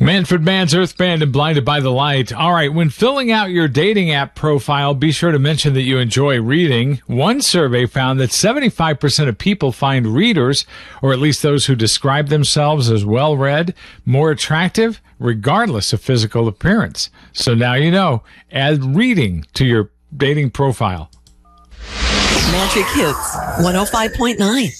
Manfred Mann's Earth Band and Blinded by the Light. All right, when filling out your dating app profile, be sure to mention that you enjoy reading. One survey found that 75% of people find readers, or at least those who describe themselves as well-read, more attractive, regardless of physical appearance. So now you know. Add reading to your dating profile. Magic Hits 105.9.